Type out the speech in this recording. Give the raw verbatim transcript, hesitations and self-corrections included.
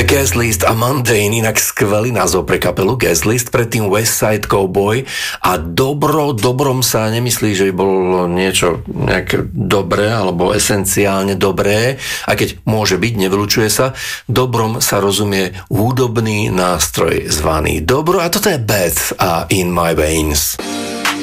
Guest List a Mundane, inak skvelý názov pre kapelu Guest List, predtým West Side Cowboy a dobro, dobrom sa nemyslí, že by bolo niečo nejaké dobré alebo esenciálne dobré, a keď môže byť, nevylučuje sa, dobrom sa rozumie hudobný nástroj zvaný dobro, a toto je Beth a In My Veins.